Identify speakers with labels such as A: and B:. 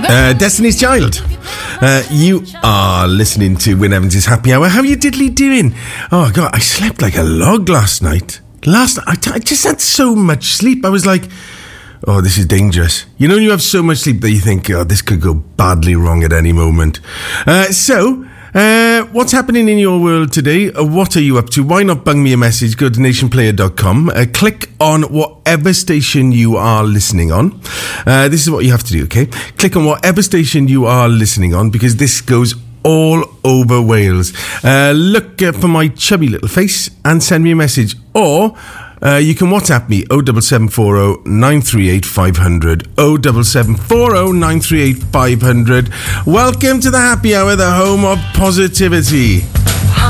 A: Destiny's Child. You are listening to Wyn Evans' Happy Hour. How are you diddly doing? Oh, God, I slept like a log last night. I just had so much sleep. I was like, oh, this is dangerous. You know when you have so much sleep that you think, oh, this could go badly wrong at any moment. What's happening in your world today? What are you up to? Why not bung me a message? Go to nationplayer.com. Click on whatever station you are listening on. This is what you have to do, okay? Click on whatever station you are listening on, because this goes all over Wales. Look for my chubby little face and send me a message. Or you can WhatsApp me 07740 938 500 07740 938 500. Welcome to the Happy Hour, the home of positivity.